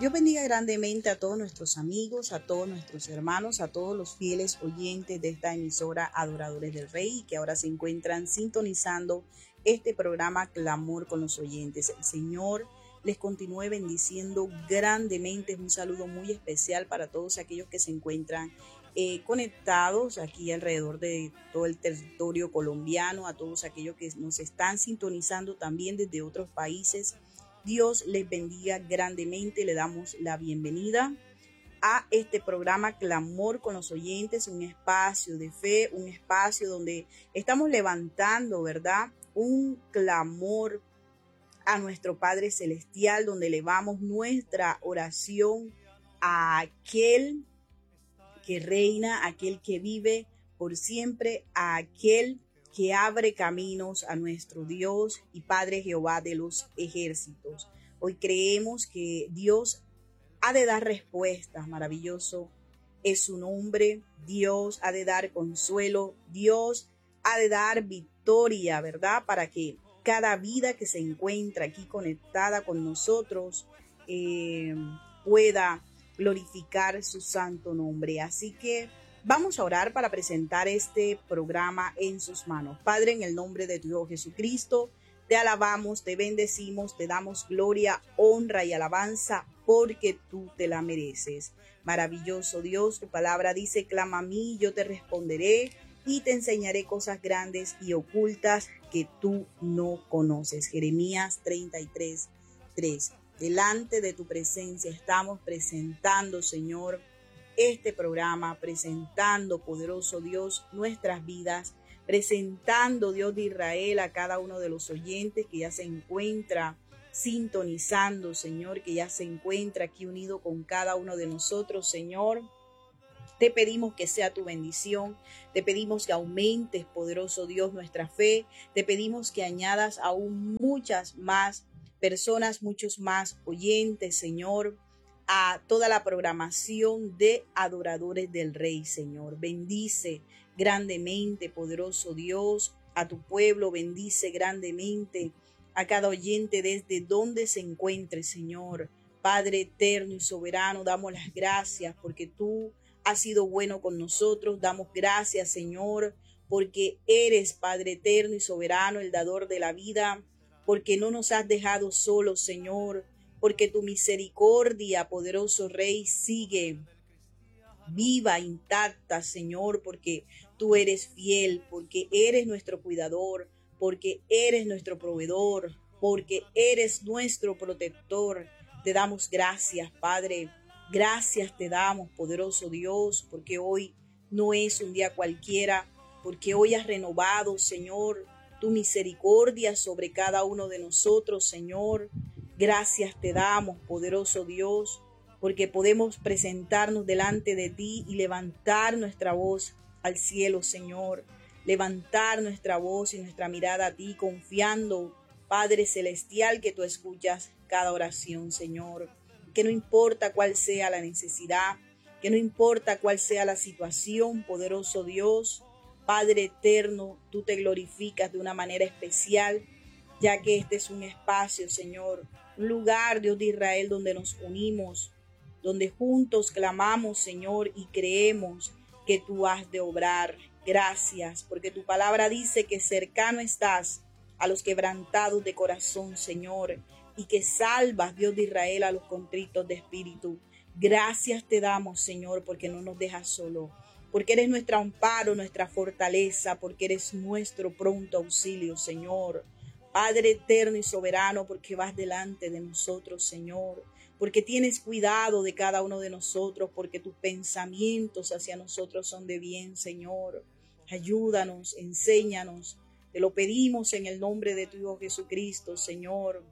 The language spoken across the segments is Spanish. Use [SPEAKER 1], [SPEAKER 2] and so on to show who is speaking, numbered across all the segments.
[SPEAKER 1] Dios bendiga grandemente a todos nuestros amigos, a todos nuestros hermanos, a todos los fieles oyentes de esta emisora Adoradores del Rey que ahora se encuentran sintonizando este programa Clamor con los oyentes. El Señor les continúe bendiciendo grandemente. Es un saludo muy especial para todos aquellos que se encuentran conectados aquí alrededor de todo el territorio colombiano, a todos aquellos que nos están sintonizando también desde otros países. Dios les bendiga grandemente. Le damos la bienvenida a este programa Clamor con los oyentes, un espacio de fe, un espacio donde estamos levantando, ¿verdad?, un clamor a nuestro Padre Celestial, donde elevamos nuestra oración a aquel que reina, aquel que vive por siempre, a aquel que abre caminos, a nuestro Dios y Padre Jehová de los ejércitos. Hoy creemos que Dios ha de dar respuestas. Maravilloso es su nombre. Dios ha de dar consuelo. Dios ha de dar victoria, ¿verdad? Para que cada vida que se encuentra aquí conectada con nosotros pueda glorificar su santo nombre. Así que vamos a orar para presentar este programa en sus manos. Padre, en el nombre de tu Hijo Jesucristo, te alabamos, te bendecimos, te damos gloria, honra y alabanza porque tú te la mereces. Maravilloso Dios, tu palabra dice, clama a mí, yo te responderé y te enseñaré cosas grandes y ocultas que tú no conoces. Jeremías 33:3. Delante de tu presencia estamos presentando, Señor, este programa, presentando, poderoso Dios, nuestras vidas, presentando, Dios de Israel, a cada uno de los oyentes que ya se encuentra sintonizando, Señor, que ya se encuentra aquí unido con cada uno de nosotros, Señor. Te pedimos que sea tu bendición, te pedimos que aumentes, poderoso Dios, nuestra fe, te pedimos que añadas aún muchas más personas, muchos más oyentes, Señor, a toda la programación de Adoradores del Rey, Señor. Bendice grandemente, poderoso Dios, a tu pueblo, bendice grandemente a cada oyente desde donde se encuentre, Señor. Padre eterno y soberano, damos las gracias porque tú has sido bueno con nosotros. Damos gracias, Señor, porque eres Padre eterno y soberano, el dador de la vida, porque no nos has dejado solos, Señor, porque tu misericordia, poderoso Rey, sigue viva, intacta, Señor, porque tú eres fiel, porque eres nuestro cuidador, porque eres nuestro proveedor, porque eres nuestro protector. Te damos gracias, Padre. Gracias te damos, poderoso Dios, porque hoy no es un día cualquiera, porque hoy has renovado, Señor, tu misericordia sobre cada uno de nosotros, Señor. Gracias te damos, poderoso Dios, porque podemos presentarnos delante de ti y levantar nuestra voz al cielo, Señor. Levantar nuestra voz y nuestra mirada a ti, confiando, Padre Celestial, que tú escuchas cada oración, Señor. Que no importa cuál sea la necesidad, que no importa cuál sea la situación, poderoso Dios, Padre eterno, tú te glorificas de una manera especial, ya que este es un espacio, Señor, un lugar, Dios de Israel, donde nos unimos, donde juntos clamamos, Señor, y creemos que tú has de obrar. Gracias, porque tu palabra dice que cercano estás a los quebrantados de corazón, Señor, y que salvas, Dios de Israel, a los contritos de espíritu. Gracias te damos, Señor, porque no nos dejas solo, porque eres nuestro amparo, nuestra fortaleza, porque eres nuestro pronto auxilio, Señor. Padre eterno y soberano, porque vas delante de nosotros, Señor, porque tienes cuidado de cada uno de nosotros, porque tus pensamientos hacia nosotros son de bien, Señor. Ayúdanos, enséñanos, te lo pedimos en el nombre de tu Hijo Jesucristo, Señor.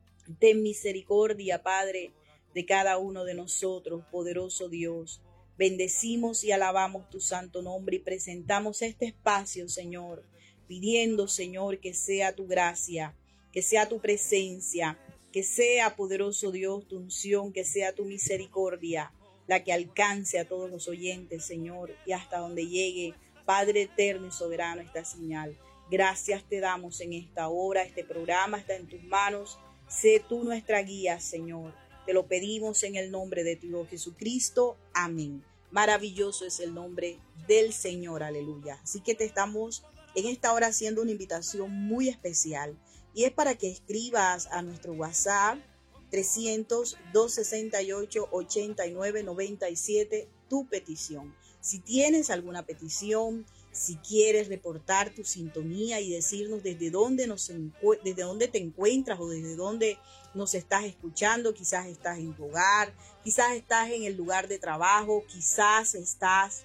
[SPEAKER 1] Ten misericordia, Padre, de cada uno de nosotros, poderoso Dios. Bendecimos y alabamos tu santo nombre y presentamos este espacio, Señor, pidiendo, Señor, que sea tu gracia, que sea tu presencia, que sea, poderoso Dios, tu unción, que sea tu misericordia, la que alcance a todos los oyentes, Señor, y hasta donde llegue, Padre eterno y soberano, esta señal. Gracias te damos en esta hora, este programa está en tus manos. Sé tú nuestra guía, Señor. Te lo pedimos en el nombre de tu Hijo Jesucristo. Amén. Maravilloso es el nombre del Señor. Aleluya. Así que te estamos en esta hora haciendo una invitación muy especial. Y es para que escribas a nuestro WhatsApp 300-268-8997 tu petición. Si tienes alguna petición, si quieres reportar tu sintonía y decirnos desde dónde te encuentras o desde dónde nos estás escuchando, quizás estás en tu hogar, quizás estás en el lugar de trabajo, quizás estás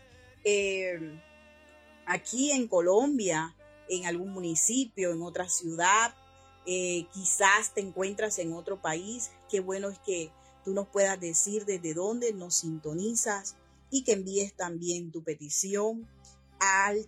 [SPEAKER 1] aquí en Colombia, en algún municipio, en otra ciudad, quizás te encuentras en otro país. Qué bueno es que tú nos puedas decir desde dónde nos sintonizas y que envíes también tu petición al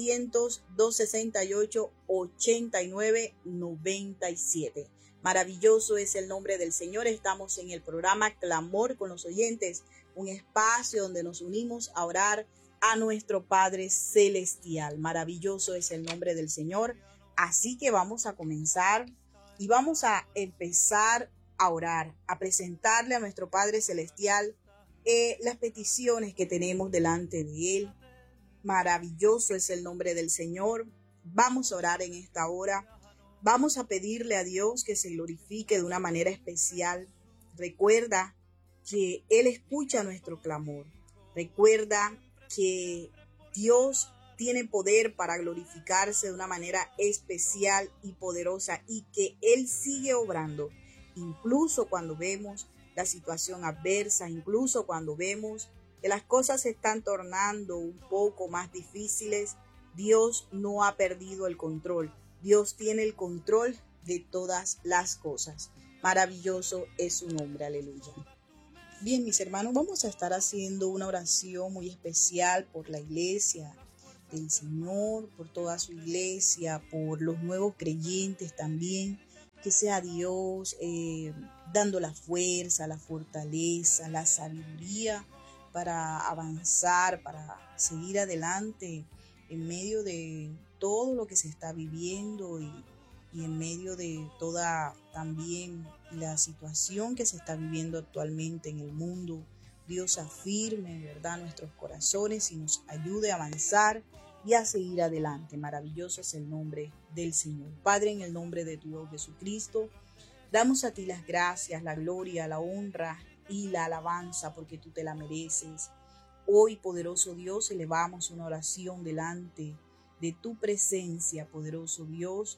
[SPEAKER 1] 300-268-8997. Maravilloso es el nombre del Señor. Estamos en el programa Clamor con los oyentes, un espacio donde nos unimos a orar a nuestro Padre Celestial. Maravilloso es el nombre del Señor. Así que vamos a comenzar y vamos a empezar a orar, a presentarle a nuestro Padre Celestial las peticiones que tenemos delante de Él. Maravilloso es el nombre del Señor. Vamos a orar en esta hora. Vamos a pedirle a Dios que se glorifique de una manera especial. Recuerda que Él escucha nuestro clamor. Recuerda que Dios tiene poder para glorificarse de una manera especial y poderosa y que Él sigue obrando. Incluso cuando vemos la situación adversa, incluso cuando vemos que las cosas se están tornando un poco más difíciles, Dios no ha perdido el control. Dios tiene el control de todas las cosas. Maravilloso es su nombre, aleluya. Bien, mis hermanos, vamos a estar haciendo una oración muy especial por la iglesia del Señor, por toda su iglesia, por los nuevos creyentes también. Que sea Dios dando la fuerza, la fortaleza, la sabiduría para avanzar, para seguir adelante en medio de todo lo que se está viviendo y en medio de toda también la situación que se está viviendo actualmente en el mundo. Dios afirme, ¿verdad?, nuestros corazones y nos ayude a avanzar y a seguir adelante. Maravilloso es el nombre del Señor. Padre, en el nombre de tu Hijo Jesucristo, damos a ti las gracias, la gloria, la honra y la alabanza porque tú te la mereces. Hoy, poderoso Dios, elevamos una oración delante de tu presencia, poderoso Dios,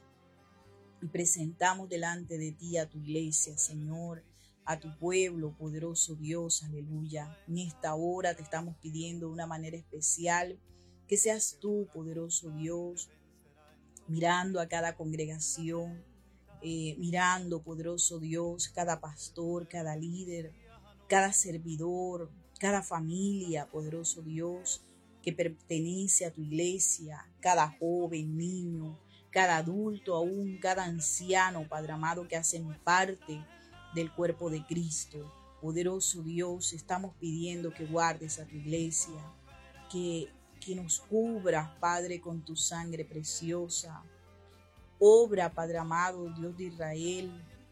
[SPEAKER 1] y presentamos delante de ti a tu iglesia, Señor, a tu pueblo, poderoso Dios, aleluya. En esta hora te estamos pidiendo de una manera especial que seas tú, poderoso Dios, mirando a cada congregación, mirando, poderoso Dios, cada pastor, cada líder, cada servidor, cada familia, poderoso Dios, que pertenece a tu iglesia, cada joven, niño, cada adulto, aún cada anciano, Padre amado, que hacen parte del cuerpo de Cristo. Poderoso Dios, estamos pidiendo que guardes a tu iglesia, que nos cubras, Padre, con tu sangre preciosa. Obra, Padre amado, Dios de Israel,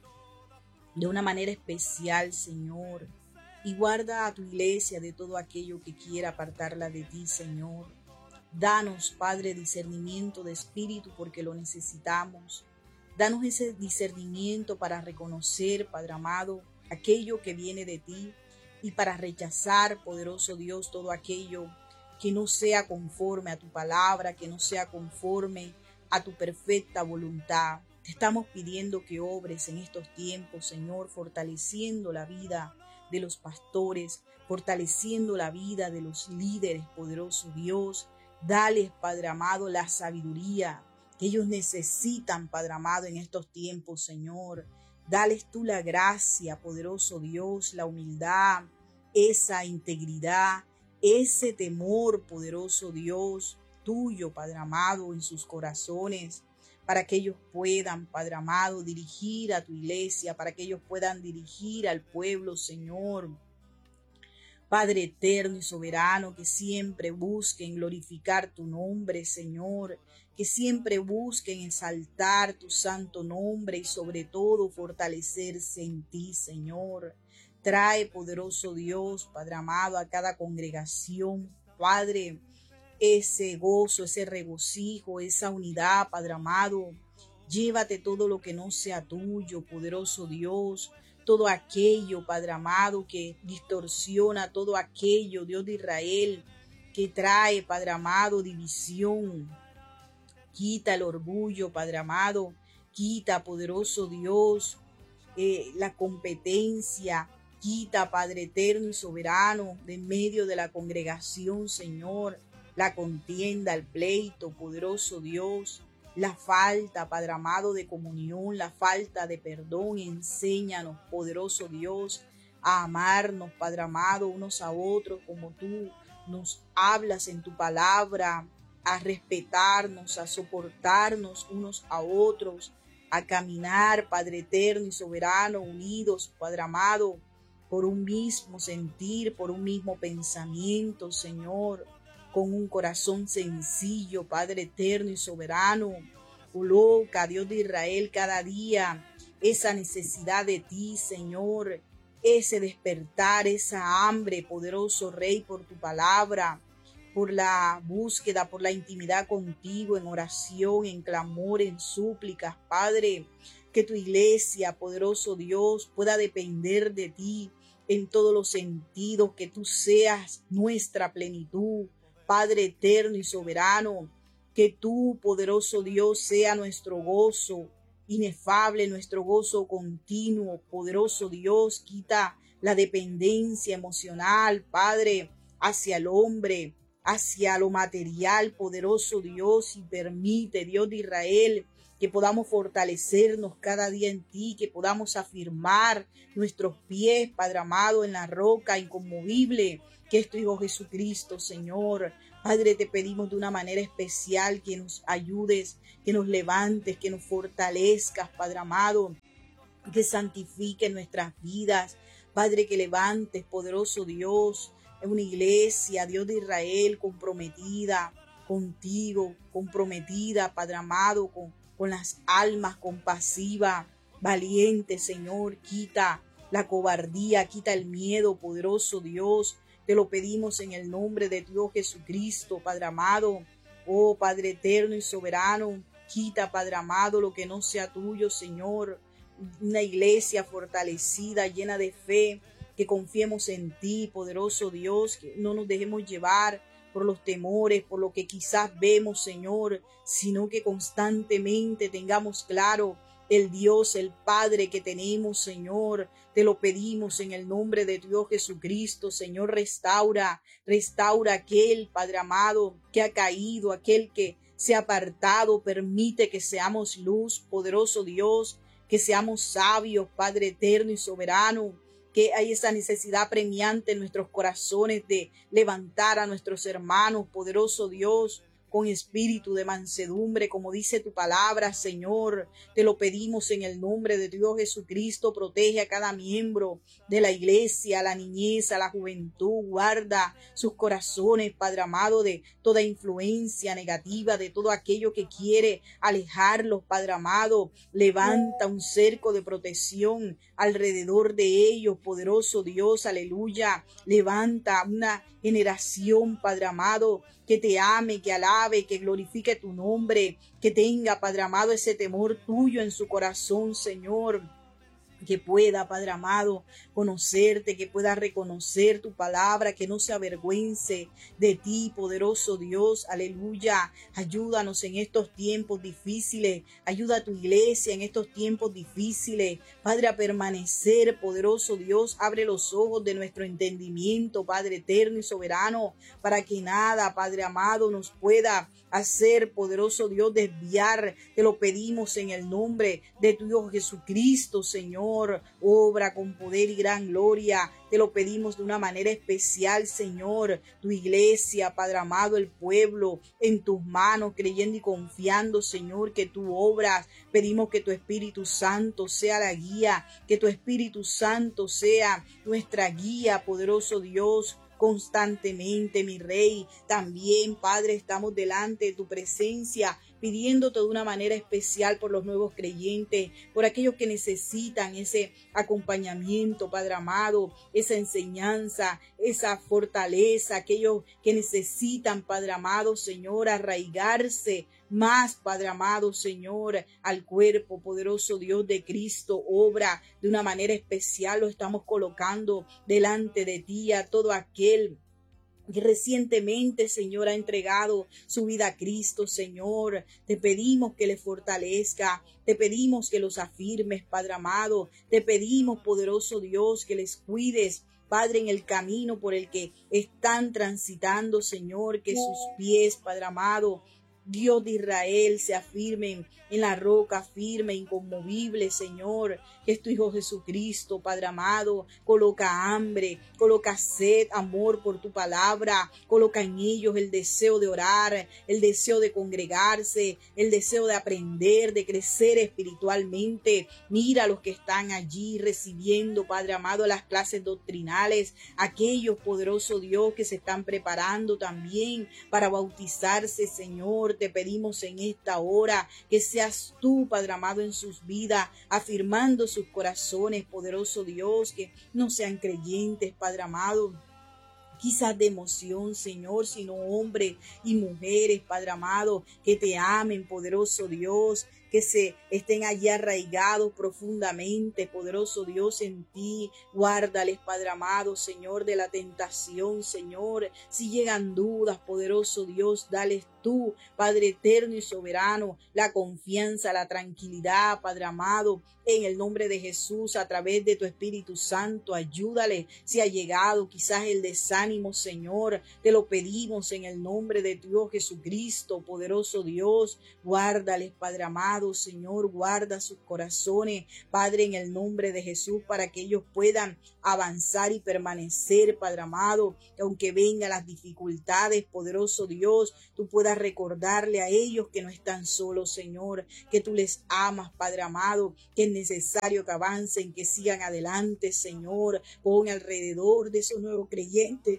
[SPEAKER 1] de una manera especial, Señor, y guarda a tu iglesia de todo aquello que quiera apartarla de ti, Señor. Danos, Padre, discernimiento de espíritu porque lo necesitamos. Danos ese discernimiento para reconocer, Padre amado, aquello que viene de ti y para rechazar, poderoso Dios, todo aquello que no sea conforme a tu palabra, que no sea conforme a tu perfecta voluntad. Te estamos pidiendo que obres en estos tiempos, Señor, fortaleciendo la vida de los pastores, fortaleciendo la vida de los líderes, poderoso Dios. Dales, Padre amado, la sabiduría que ellos necesitan, Padre amado, en estos tiempos, Señor. Dales tú la gracia, poderoso Dios, la humildad, esa integridad, ese temor, poderoso Dios, tuyo, Padre amado, en sus corazones, para que ellos puedan, Padre amado, dirigir a tu iglesia, para que ellos puedan dirigir al pueblo, Señor. Padre eterno y soberano, que siempre busquen glorificar tu nombre, Señor, que siempre busquen exaltar tu santo nombre y sobre todo fortalecerse en ti, Señor. Trae, poderoso Dios, Padre amado, a cada congregación, Padre, ese gozo, ese regocijo, esa unidad, Padre amado. Llévate todo lo que no sea tuyo, poderoso Dios, todo aquello, Padre amado, que distorsiona, todo aquello, Dios de Israel, que trae, Padre amado, división. Quita el orgullo, Padre amado, quita, poderoso Dios, la competencia, quita, Padre eterno y soberano, de en medio de la congregación, Señor, la contienda, el pleito, poderoso Dios, la falta, Padre amado, de comunión, la falta de perdón. Enséñanos, poderoso Dios, a amarnos, Padre amado, unos a otros como tú nos hablas en tu palabra, a respetarnos, a soportarnos unos a otros, a caminar, Padre eterno y soberano, unidos, Padre amado, por un mismo sentir, por un mismo pensamiento, Señor, con un corazón sencillo, Padre eterno y soberano. Coloca, Dios de Israel, cada día esa necesidad de ti, Señor, ese despertar, esa hambre, poderoso Rey, por tu palabra, por la búsqueda, por la intimidad contigo, en oración, en clamor, en súplicas, Padre, que tu iglesia, poderoso Dios, pueda depender de ti en todos los sentidos, que tú seas nuestra plenitud, Padre eterno y soberano, que tú, poderoso Dios, sea nuestro gozo inefable, nuestro gozo continuo, poderoso Dios, quita la dependencia emocional, Padre, hacia el hombre, hacia lo material, poderoso Dios, y permite, Dios de Israel, que podamos fortalecernos cada día en ti, que podamos afirmar nuestros pies, Padre amado, en la roca inconmovible, que es tu Hijo Jesucristo, Señor. Padre, te pedimos de una manera especial que nos ayudes, que nos levantes, que nos fortalezcas, Padre amado, que santifique nuestras vidas. Padre, que levantes, poderoso Dios, una iglesia, Dios de Israel, comprometida contigo, comprometida, Padre amado, con las almas, compasiva, valiente, Señor. Quita la cobardía, quita el miedo, poderoso Dios. Te lo pedimos en el nombre de Dios Jesucristo, Padre amado. Oh Padre eterno y soberano, quita, Padre amado, lo que no sea tuyo, Señor. Una iglesia fortalecida, llena de fe, que confiemos en ti, poderoso Dios, que no nos dejemos llevar por los temores, por lo que quizás vemos, Señor, sino que constantemente tengamos claro el Dios, el Padre que tenemos, Señor. Te lo pedimos en el nombre de Dios Jesucristo, Señor. Restaura aquel, Padre amado, que ha caído, aquel que se ha apartado. Permite que seamos luz, poderoso Dios, que seamos sabios, Padre eterno y soberano, que hay esa necesidad premiante en nuestros corazones de levantar a nuestros hermanos, poderoso Dios, con espíritu de mansedumbre, como dice tu palabra, Señor. Te lo pedimos en el nombre de Dios Jesucristo. Protege a cada miembro de la iglesia, a la niñez, a la juventud. Guarda sus corazones, Padre amado, de toda influencia negativa, de todo aquello que quiere alejarlos, Padre amado. Levanta un cerco de protección alrededor de ellos, poderoso Dios, aleluya. Levanta una generación, Padre amado, que te ame, que alabe, que glorifique tu nombre, que tenga, Padre amado, ese temor tuyo en su corazón, Señor. Que pueda, Padre amado, conocerte, que pueda reconocer tu palabra, que no se avergüence de ti, poderoso Dios, aleluya. Ayúdanos en estos tiempos difíciles, ayuda a tu iglesia en estos tiempos difíciles, Padre, a permanecer, poderoso Dios. Abre los ojos de nuestro entendimiento, Padre eterno y soberano, para que nada, Padre amado, nos pueda hacer, poderoso Dios, desviar. Te lo pedimos en el nombre de tu Hijo Jesucristo, Señor. Obra con poder y gran gloria. Te lo pedimos de una manera especial, Señor. Tu iglesia, Padre amado, el pueblo en tus manos, creyendo y confiando, Señor, que tú obras. Pedimos que tu Espíritu Santo sea la guía, que tu Espíritu Santo sea nuestra guía, poderoso Dios, constantemente, mi Rey. También, Padre, estamos delante de tu presencia pidiéndote de una manera especial por los nuevos creyentes, por aquellos que necesitan ese acompañamiento, Padre amado, esa enseñanza, esa fortaleza, aquellos que necesitan, Padre amado, Señor, arraigarse más, Padre amado, Señor, al cuerpo poderoso Dios de Cristo. Obra de una manera especial, lo estamos colocando delante de ti a todo aquel que recientemente, Señor, ha entregado su vida a Cristo. Señor, te pedimos que le fortalezca, te pedimos que los afirmes, Padre amado, te pedimos, poderoso Dios, que les cuides, Padre, en el camino por el que están transitando, Señor, que sus pies, Padre amado, Dios de Israel, se afirmen en la roca firme, inconmovible, Señor, que es tu Hijo Jesucristo, Padre amado. Coloca hambre, coloca sed, amor por tu palabra, coloca en ellos el deseo de orar, el deseo de congregarse, el deseo de aprender, de crecer espiritualmente. Mira a los que están allí recibiendo, Padre amado, las clases doctrinales, aquellos, poderoso Dios, que se están preparando también para bautizarse, Señor. Te pedimos en esta hora que seas tú, Padre amado, en sus vidas, afirmando sus corazones, poderoso Dios, que no sean creyentes, Padre amado, quizás de emoción, Señor, sino hombres y mujeres, Padre amado, que te amen, poderoso Dios, que se estén allí arraigados profundamente, poderoso Dios, en ti. Guárdales, Padre amado, Señor, de la tentación, Señor. Si llegan dudas, poderoso Dios, dales tú, Padre eterno y soberano, la confianza, la tranquilidad, Padre amado, en el nombre de Jesús, a través de tu Espíritu Santo. Ayúdale si ha llegado quizás el desánimo, Señor. Te lo pedimos en el nombre de Dios Jesucristo, poderoso Dios. Guárdales, Padre amado, Señor, guarda sus corazones, Padre, en el nombre de Jesús, para que ellos puedan avanzar y permanecer, Padre amado, que aunque vengan las dificultades, poderoso Dios, tú puedas recordarle a ellos que no están solos, Señor, que tú les amas, Padre amado, que es necesario que avancen, que sigan adelante, Señor. Pon alrededor de esos nuevos creyentes,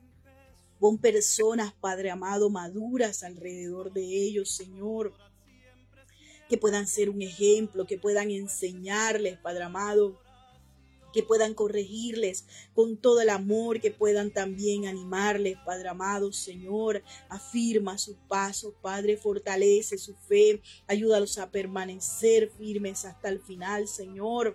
[SPEAKER 1] pon personas, Padre amado, maduras alrededor de ellos, Señor, que puedan ser un ejemplo, que puedan enseñarles, Padre amado, que puedan corregirles con todo el amor, que puedan también animarles, Padre amado, Señor. Afirma sus pasos, Padre, fortalece su fe, ayúdalos a permanecer firmes hasta el final, Señor.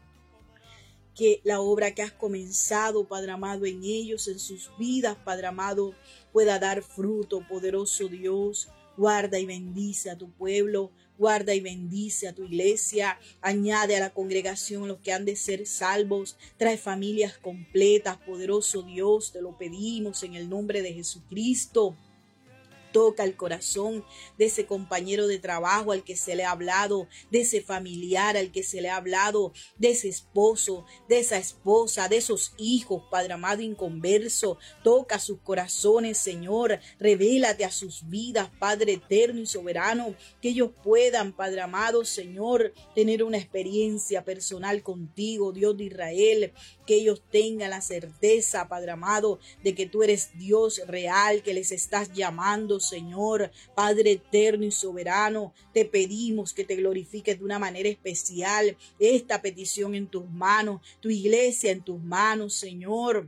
[SPEAKER 1] Que la obra que has comenzado, Padre amado, en ellos, en sus vidas, Padre amado, pueda dar fruto, poderoso Dios. Guarda y bendice a tu pueblo, guarda y bendice a tu iglesia, añade a la congregación los que han de ser salvos, trae familias completas, poderoso Dios, te lo pedimos en el nombre de Jesucristo. Toca el corazón de ese compañero de trabajo al que se le ha hablado, de ese familiar al que se le ha hablado, de ese esposo, de esa esposa, de esos hijos, Padre amado, inconverso. Toca sus corazones, Señor. Revélate a sus vidas, Padre eterno y soberano, que ellos puedan, Padre amado, Señor, tener una experiencia personal contigo, Dios de Israel. Que ellos tengan la certeza, Padre amado, de que tú eres Dios real, que les estás llamando, Señor, Padre eterno y soberano. Te pedimos que te glorifiques de una manera especial. Esta petición en tus manos, tu iglesia en tus manos, Señor.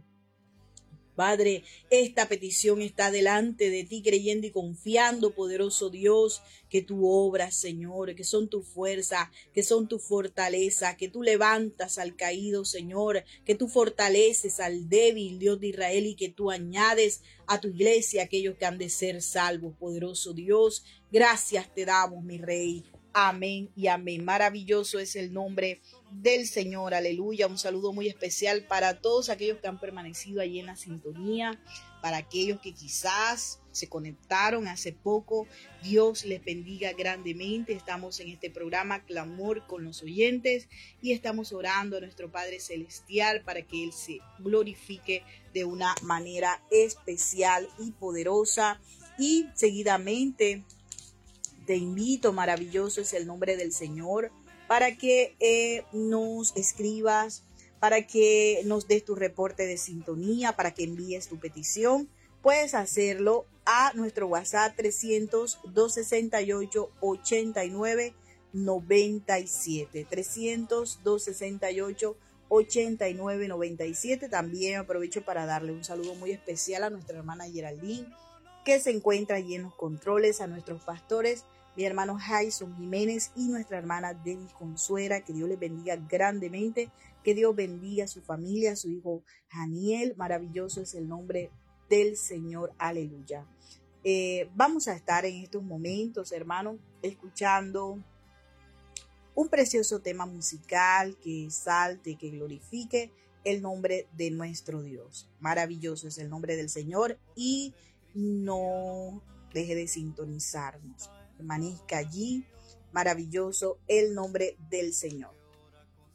[SPEAKER 1] Padre, esta petición está delante de ti, creyendo y confiando, poderoso Dios, que tú obras, Señor, que son tu fuerza, que son tu fortaleza, que tú levantas al caído, Señor, que tú fortaleces al débil, Dios de Israel, y que tú añades a tu iglesia aquellos que han de ser salvos, poderoso Dios. Gracias te damos, mi Rey. Amén y amén. Maravilloso es el nombre del Señor. Aleluya. Un saludo muy especial para todos aquellos que han permanecido allí en la sintonía, para aquellos que quizás se conectaron hace poco. Dios les bendiga grandemente. Estamos en este programa Clamor con los oyentes y estamos orando a nuestro Padre Celestial para que Él se glorifique de una manera especial y poderosa. Y seguidamente te invito, maravilloso es el nombre del Señor, para que nos escribas, para que nos des tu reporte de sintonía, para que envíes tu petición. Puedes hacerlo a nuestro WhatsApp 300-268-8997. 300-268-8997. También aprovecho para darle un saludo muy especial a nuestra hermana Geraldine, que se encuentra allí en los controles, a nuestros pastores, mi hermano Jason Jiménez y nuestra hermana Denis Consuera. Que Dios les bendiga grandemente, que Dios bendiga a su familia, a su hijo Janiel. Maravilloso es el nombre del Señor, aleluya. Vamos a estar en estos momentos, hermanos, escuchando un precioso tema musical que exalte, que glorifique el nombre de nuestro Dios. Maravilloso es el nombre del Señor y no deje de sintonizarnos. Permanezca allí. Maravilloso el nombre del Señor.